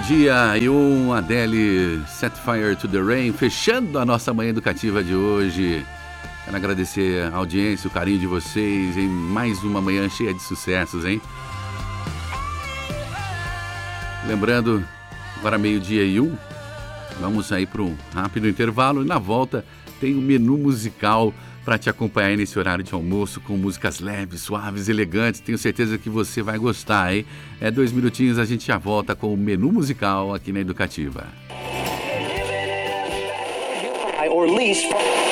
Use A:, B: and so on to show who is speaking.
A: Dia e Adele, Set Fire to the Rain, fechando a nossa manhã educativa de hoje. Quero agradecer a audiência, o carinho de vocês em mais uma manhã cheia de sucessos, hein? Lembrando, agora 12:01, vamos sair para um rápido intervalo e na volta tem um menu musical para te acompanhar nesse horário de almoço com músicas leves, suaves, elegantes. Tenho certeza que você vai gostar, hein? 2 minutinhos, a gente já volta com o menu musical aqui na Educativa.
B: Or lease